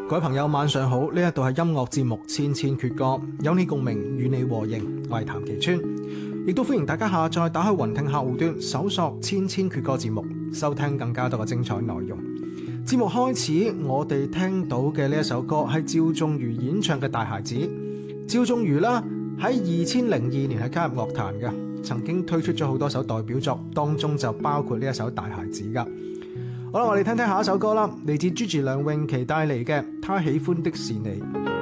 各位朋友晚上好，呢一度係音樂節目千千闕歌，有你共鳴，與你和應，我係譚其川，亦都歡迎大家下載打開雲聽客戶端，搜索千千闕歌節目，收聽更加多嘅精彩內容。節目開始，我哋聽到嘅呢一首歌係趙仲如演唱嘅《大孩子》。趙仲如啦，喺2002年係加入樂壇嘅，曾經推出咗好多首代表作，當中就包括呢一首《大孩子》噶。好啦，我哋聽聽下一首歌啦，嚟自 Gigi 梁詠琪帶嚟嘅《他喜歡的是你》。